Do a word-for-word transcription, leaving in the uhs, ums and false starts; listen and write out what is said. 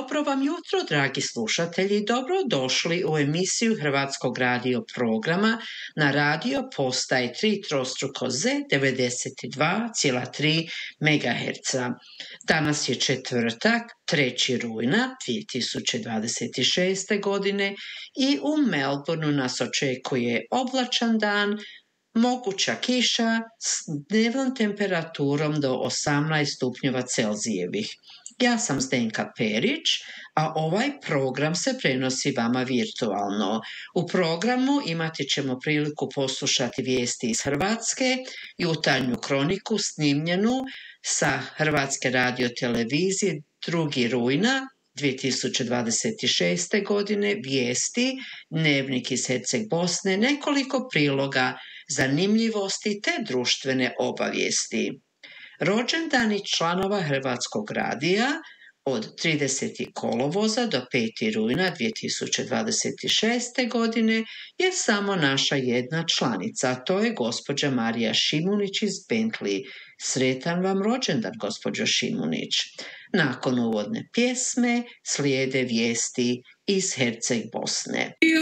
Dobro vam jutro, dragi slušatelji, dobrodošli u emisiju Hrvatskog radio programa na radio postaji tri trostruko Z devedeset dva zarez tri megaherca. Danas je četvrtak, trećeg rujna dvije tisuće dvadeset šeste. godine i u Melbourneu nas očekuje oblačan dan, moguća kiša s dnevnom temperaturom do osamnaest stupnjeva Celzijevih. Ja sam Zdenka Perić, a ovaj program se prenosi vama virtualno. U programu imati ćemo priliku poslušati vijesti iz Hrvatske, jutarnju kroniku snimljenu sa Hrvatske radiotelevizije drugog rujna dvije tisuće dvadeset šeste. godine, vijesti, dnevnik iz Herceg Bosne, nekoliko priloga, zanimljivosti te društvene obavijesti. Rođendani članova Hrvatskog radija od tridesetog kolovoza do petog rujna dvije tisuće dvadeset šeste. godine je samo naša jedna članica, a to je gospođa Marija Šimunić iz Bentley. Sretan vam rođendan, gospođo Šimunić. Nakon uvodne pjesme slijede vijesti iz Herceg Bosne.